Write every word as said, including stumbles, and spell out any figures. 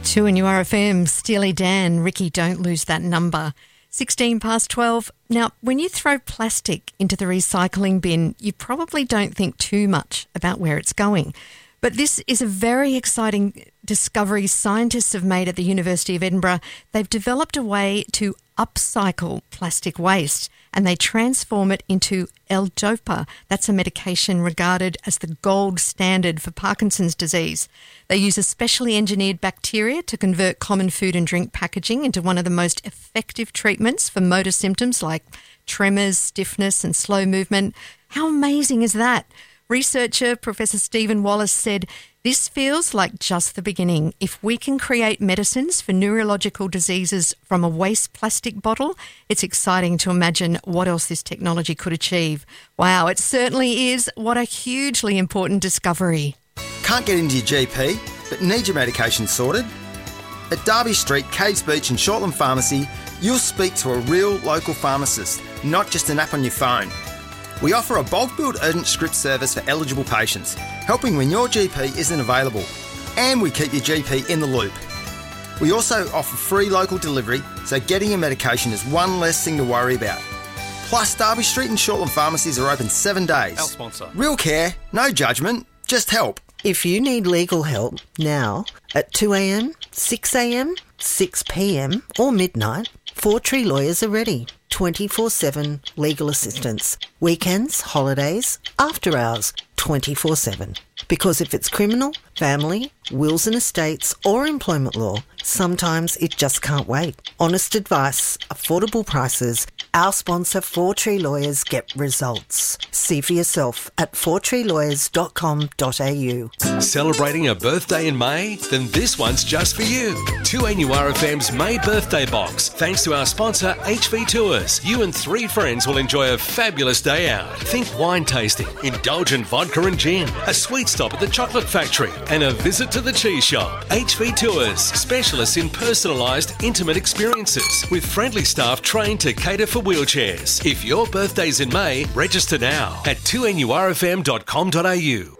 two and U R F M, Steely Dan, Ricky, don't lose that number. sixteen past twelve. Now, when you throw plastic into the recycling bin, you probably don't think too much about where it's going. But this is a very exciting discovery scientists have made at the University of Edinburgh. They've developed a way to upcycle plastic waste and they transform it into L-Dopa. That's a medication regarded as the gold standard for Parkinson's disease. They use a specially engineered bacteria to convert common food and drink packaging into one of the most effective treatments for motor symptoms like tremors, stiffness and slow movement. How amazing is that? Researcher Professor Stephen Wallace said, "This feels like just the beginning. If we can create medicines for neurological diseases from a waste plastic bottle, it's exciting to imagine what else this technology could achieve." Wow, it certainly is. What a hugely important discovery. Can't get into your G P, but need your medication sorted? At Derby Street, Caves Beach and Shortland Pharmacy, you'll speak to a real local pharmacist, not just an app on your phone. We offer a bulk billed urgent script service for eligible patients, helping when your G P isn't available. And we keep your G P in the loop. We also offer free local delivery, so getting your medication is one less thing to worry about. Plus, Derby Street and Shortland Pharmacies are open seven days. Our sponsor. Real care, no judgment, just help. If you need legal help now at two a.m, six a.m, six p.m or midnight, Four Tree Lawyers are ready. twenty-four seven legal assistance. Weekends, holidays, after hours, twenty-four seven. Because if it's criminal, family, wills and estates or employment law, sometimes it just can't wait. Honest advice, affordable prices. Our sponsor, Four Tree Lawyers, get results. See for yourself at four tree lawyers dot com dot a u. Celebrating a birthday in May? Then this one's just for you. two N U R F M's May birthday box. Thanks to our sponsor, H V Tours. You and three friends will enjoy a fabulous day out. Think wine tasting, indulgent vodka and gin, a sweet stop at the chocolate factory, and a visit to the cheese shop. H V Tours, specialists in personalised, intimate experiences, with friendly staff trained to cater for wheelchairs. If your birthday's in May, register now at two N U R F M dot com dot a u.